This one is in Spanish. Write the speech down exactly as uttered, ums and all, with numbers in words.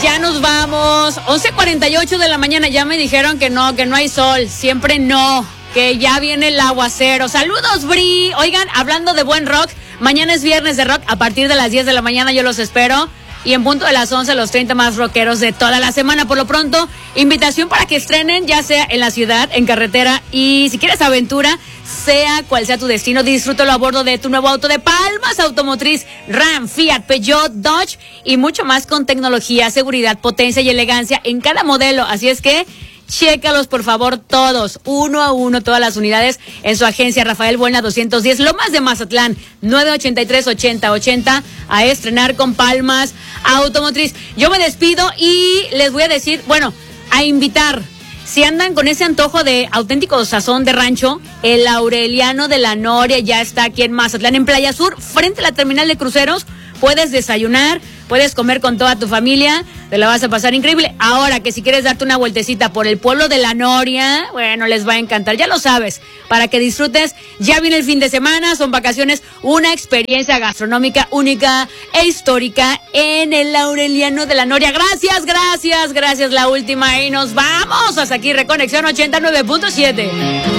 ya nos vamos. once cuarenta y ocho de la mañana, ya me dijeron que no, que no hay sol. Siempre no, que ya viene el aguacero. Saludos, Bri. Oigan, hablando de buen rock, mañana es viernes de rock. A partir de las diez de la mañana yo los espero. Y en punto de las once, los treinta más rockeros de toda la semana. Por lo pronto, invitación para que estrenen, ya sea en la ciudad, en carretera. Y si quieres aventura, sea cual sea tu destino, disfrútalo a bordo de tu nuevo auto de Palmas Automotriz, Ram, Fiat, Peugeot, Dodge y mucho más con tecnología, seguridad, potencia y elegancia en cada modelo. Así es que chécalos, por favor, todos, uno a uno, todas las unidades en su agencia Rafael Buena doscientos diez, Lomas de Mazatlán, nueve ochenta y tres, ochenta ochenta, a estrenar con Palmas Automotriz. Yo me despido y les voy a decir, bueno, a invitar, si andan con ese antojo de auténtico sazón de rancho, el Aureliano de la Noria ya está aquí en Mazatlán, en Playa Sur, frente a la terminal de cruceros. Puedes desayunar, puedes comer con toda tu familia, te la vas a pasar increíble. Ahora que si quieres darte una vueltecita por el pueblo de la Noria, bueno, les va a encantar, ya lo sabes, para que disfrutes. Ya viene el fin de semana, son vacaciones, una experiencia gastronómica única e histórica en el Aureliano de la Noria. Gracias, gracias, gracias, la última y nos vamos. Hasta aquí Reconexión ochenta y nueve punto siete.